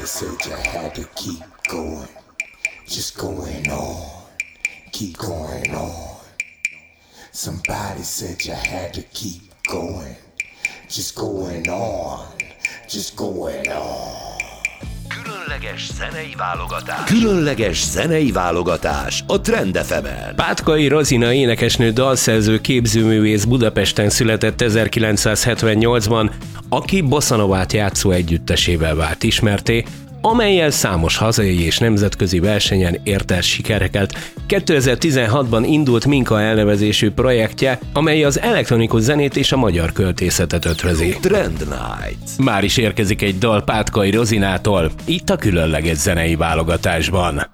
Somebody said you had to keep going, just going on, keep going on. Somebody said you had to keep going, just going on, just going on. Különleges zenei válogatás a Trend FM-en. Pátkai Rozina énekesnő, dalszerző, képzőművész Budapesten született 1978-ban, aki bossa-novát játszó együttesével vált ismertté, amellyel számos hazai és nemzetközi versenyen ért el sikereket. 2016-ban indult Minka elnevezésű projektje, amely az elektronikus zenét és a magyar költészetet ötvözi. Trend Night. Már is érkezik egy dal Pátkai Rozinától, itt a különleges zenei válogatásban.